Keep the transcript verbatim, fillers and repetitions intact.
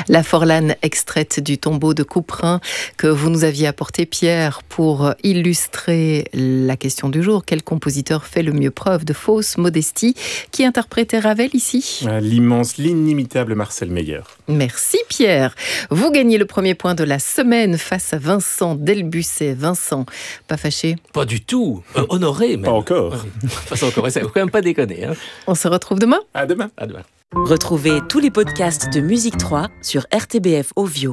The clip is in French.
La Forlane extraite du tombeau de Couperin que vous nous aviez apporté, Pierre, pour illustrer la question du jour. Quel compositeur fait le mieux preuve de fausse modestie? Qui interprétait Ravel ici? L'immense, l'inimitable Marcel Meyer. Merci Pierre. Vous gagnez le premier point de la semaine face à Vincent Delbussé. Vincent, pas fâché? Pas du tout. Euh, honoré même. Pas encore. Pas encore. Ça ne faut quand même pas déconner. Hein. On se retrouve demain? À demain. À demain. Retrouvez tous les podcasts de Musique trois sur R T B F Ovio.